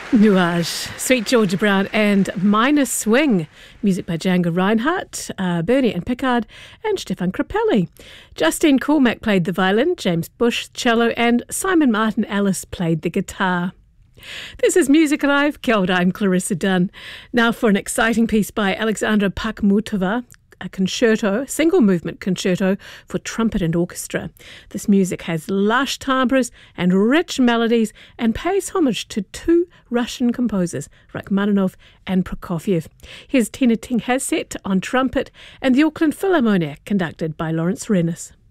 Nuage, Sweet Georgia Brown and Minor Swing. Music by Django Reinhardt, Bernie and Pickard and Stefan Krappelli. Justine Cormack played the violin, James Bush cello and Simon Martin Ellis played the guitar. This is Music Alive. Kia ora, I'm Clarissa Dunn. Now for an exciting piece by Alexandra Pakhmutova, a concerto, single movement concerto for trumpet and orchestra. This music has lush timbres and rich melodies and pays homage to two Russian composers, Rachmaninoff and Prokofiev. Here's Tina Tinghazset on trumpet and the Auckland Philharmonic, conducted by Lawrence Rennis.